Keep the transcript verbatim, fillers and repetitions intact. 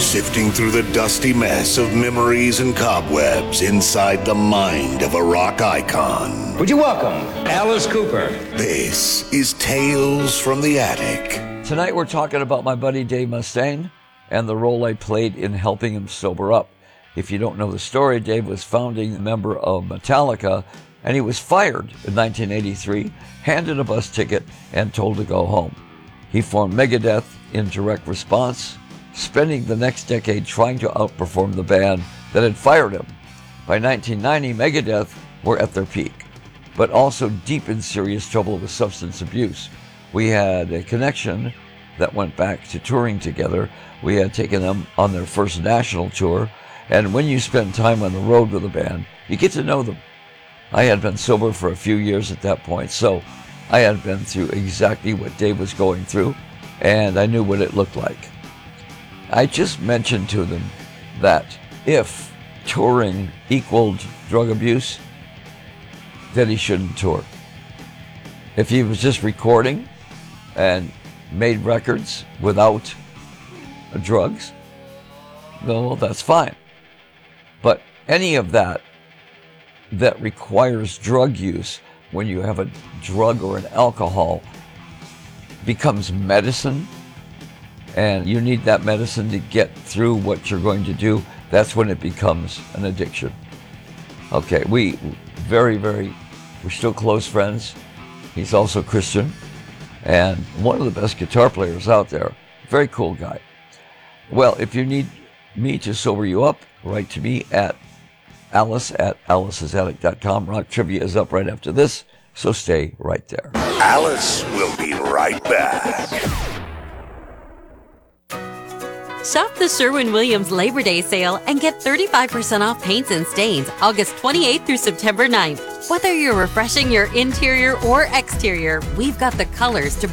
sifting through the dusty mess of memories and cobwebs inside the mind of a rock icon. Would you welcome Alice Cooper? This is Tales from the Attic. Tonight we're talking about my buddy Dave Mustaine and the role I played in helping him sober up. If you don't know the story, Dave was founding member of Metallica, and he was fired in nineteen eighty-three, handed a bus ticket, and told to go home. He formed Megadeth in direct response, spending the next decade trying to outperform the band that had fired him. By nineteen ninety, Megadeth were at their peak, but also deep in serious trouble with substance abuse. We had a connection that went back to touring together. We had taken them on their first national tour, and when you spend time on the road with a band, you get to know them. I had been sober for a few years at that point, so I had been through exactly what Dave was going through, and I knew what it looked like. I just mentioned to them that if touring equaled drug abuse, then he shouldn't tour. If he was just recording and made records without drugs, well, that's fine. But any of that that requires drug use, when you have a drug or an alcohol, becomes medicine, and you need that medicine to get through what you're going to do, that's when it becomes an addiction. Okay, we very, very, we're still close friends. He's also Christian, and one of the best guitar players out there. Very cool guy. Well, if you need me to sober you up, write to me at Alice at alice's attic dot com. Rock Trivia is up right after this, so stay right there. Alice will be right back. Shop the Sherwin-Williams Labor Day sale and get thirty-five percent off paints and stains August twenty-eighth through September ninth. Whether you're refreshing your interior or exterior, we've got the colors to